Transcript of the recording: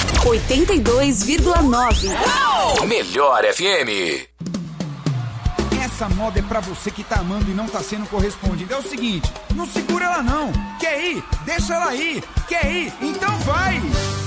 82,9. Melhor FM. Essa moda é pra você que tá amando e não tá sendo correspondido. É o seguinte, não segura ela não. Quer ir? Deixa ela ir. Quer ir? Então vai!